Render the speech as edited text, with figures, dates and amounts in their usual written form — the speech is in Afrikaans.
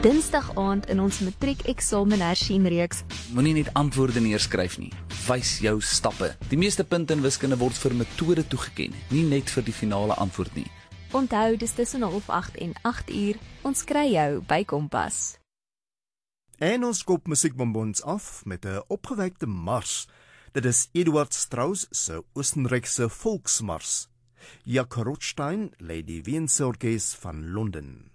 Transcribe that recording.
Dinsdag aand in ons matriek-eksamen hersien-reeks. Moenie net antwoorde neerskryf nie. Wys jou stappe. Die meeste punte in wiskunde word vir metode toegeken, nie net vir die finale antwoord nie. Onthou, dis tussen 08:30 en 8:00. Ons kry jou by Kompas. En ons kop musiekbonbons af met 'n opgewekte mars. Dit is Eduard Strauss se Oostenrykse volksmars. Jack Rothstein lei die Wiense Orkes van Londen.